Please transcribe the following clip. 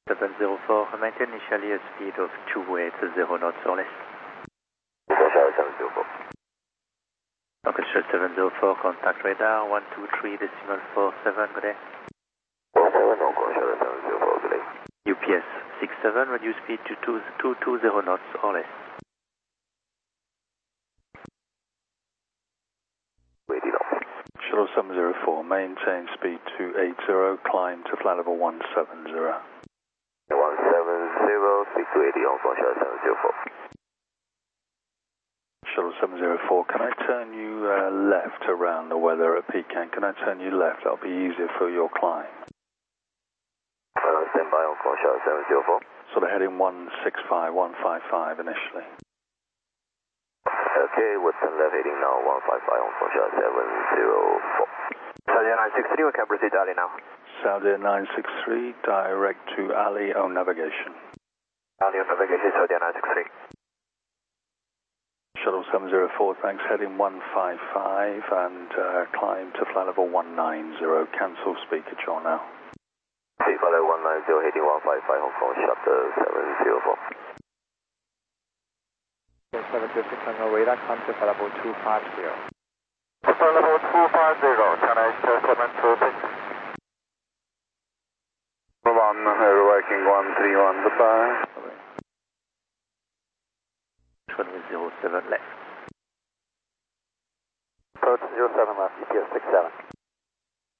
704, maintain initially a speed of 280 knots or less. Shuttle 704. Local Shuttle 704, contact radar 123.47, good day. 47, Local Shuttle 704, good day. UPS 67, reduce speed to 220 knots or less. Shuttle 704, maintain speed 280, climb to flight level 170. 170, speed 280 on from Shuttle 704. Shuttle 704, can I turn you left around the weather at Pecan? Can I turn you left? That'll be easier for your climb. Stand by on from Shuttle 704. Sort of heading 165, 155 initially. Okay, what's on left heading now, 155 on from Shuttle 704. Saudi 963, we can proceed early now. Saudi 963, direct to Ali on navigation. Ali on navigation, Saudi 963. Shuttle 704, thanks, heading 155 and climb to flight level 190, cancel speaker John now. Flight level 190, heading 155 on from Shuttle 704. 726 on your radar, come to flight level 250. Flight level 250, China 726. 1, working 131, goodbye. 1207 left. Approach 07 left, EPS 67.